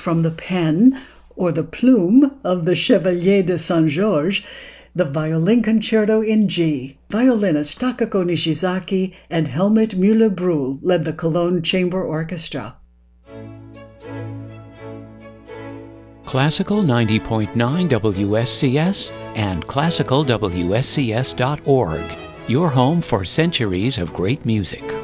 from the pen or the plume of the Chevalier de Saint-Georges, the Violin Concerto in G. Violinist Takako Nishizaki and Helmut Müller-Brühl led the Cologne Chamber Orchestra. Classical 90.9 WSCS and classicalwscs.org, your home for centuries of great music.